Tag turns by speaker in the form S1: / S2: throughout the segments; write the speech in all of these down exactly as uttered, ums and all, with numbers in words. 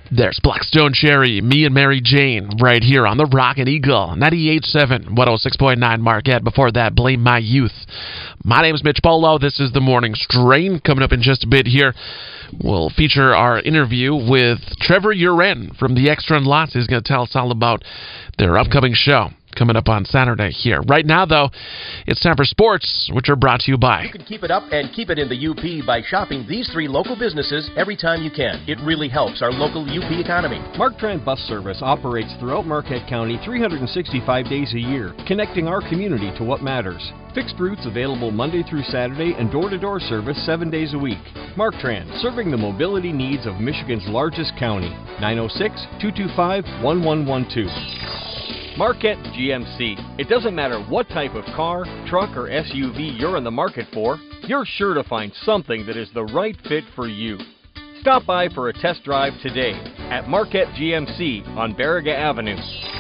S1: There's Blackstone Cherry, me and Mary Jane, right here on the Rockin' Eagle, ninety-eight point seven, one oh six point nine Marquette. Before that, Blame My Youth. My name is Mitch Polo. This is the Morning Strain. Coming up in just a bit here, we'll feature our interview with Trevor Uren from the Extra and Lots. He's going to tell us all about their upcoming show coming up on Saturday here. Right now, though, it's time for sports, which are brought to you by...
S2: You can keep it up and keep it in the U P by shopping these three local businesses every time you can. It really helps our local U P economy.
S3: Marktran Bus Service operates throughout Marquette County three hundred sixty-five days a year, connecting our community to what matters. Fixed routes available Monday through Saturday and door-to-door service seven days a week. Marktran, serving the mobility needs of Michigan's largest county. nine oh six, two two five, one one one two.
S4: Marquette G M C. It doesn't matter what type of car, truck, or S U V you're in the market for, you're sure to find something that is the right fit for you. Stop by for a test drive today at Marquette G M C on Barriga Avenue.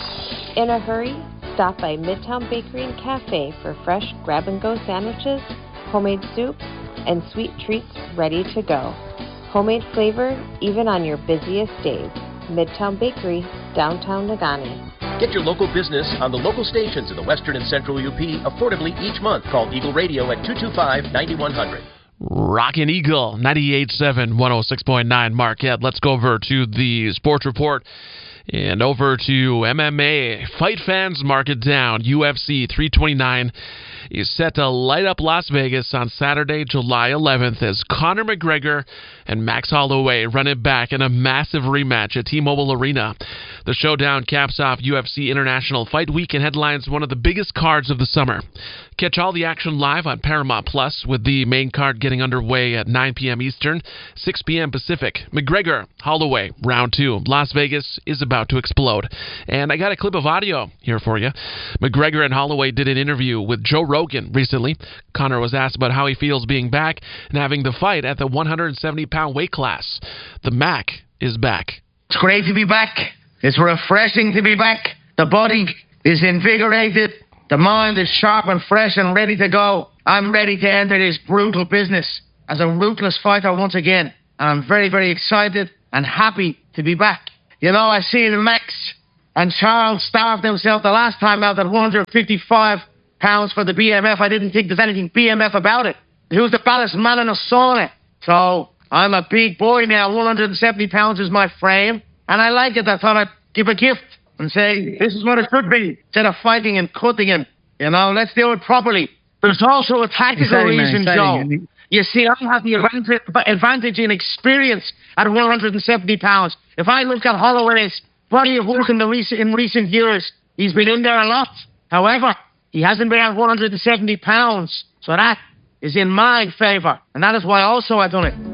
S5: In a hurry? Stop by Midtown Bakery and Cafe for fresh grab-and-go sandwiches, homemade soups, and sweet treats ready to go. Homemade flavor even on your busiest days. Midtown Bakery, downtown Negaunee.
S2: Get your local business on the local stations in the Western and Central U P affordably each month. Call Eagle Radio at two two five, nine one zero zero.
S1: Rockin' Eagle, ninety-eight point seven, one oh six point nine Marquette. Let's go over to the sports report and over to M M A. Fight fans, mark it down. U F C three twenty-nine is set to light up Las Vegas on Saturday, July eleventh, as Conor McGregor and Max Holloway run it back in a massive rematch at T-Mobile Arena. The showdown caps off U F C International Fight Week and headlines one of the biggest cards of the summer. Catch all the action live on Paramount Plus, with the main card getting underway at nine p.m. Eastern, six p.m. Pacific. McGregor, Holloway, round two. Las Vegas is about to explode. And I got a clip of audio here for you. McGregor and Holloway did an interview with Joe Rogan recently. Conor was asked about how he feels being back and having the fight at the one hundred seventy pound weight class. The Mac is back.
S6: It's great to be back. It's refreshing to be back. The body is invigorated. The mind is sharp and fresh and ready to go. I'm ready to enter this brutal business as a ruthless fighter once again. And I'm very, very excited and happy to be back. You know, I see the Max and Charles starved himself the last time out at one hundred fifty-five pounds for the B M F. I didn't think there's anything B M F about it. He was the baddest man in a sauna. So I'm a big boy now. one hundred seventy pounds is my frame. And I like it. I thought I'd give a gift and say, this is what it should be. Instead of fighting and cutting him, you know, let's do it properly. There's also a tactical
S7: exciting,
S6: reason,
S7: man,
S6: Joe. You see, I have the advantage, advantage in experience at one hundred seventy pounds. If I look at Holloway's body of work in, the recent, in recent years, he's been in there a lot. However, he hasn't been at one hundred seventy pounds. So that is in my favour. And that is why also I've done it.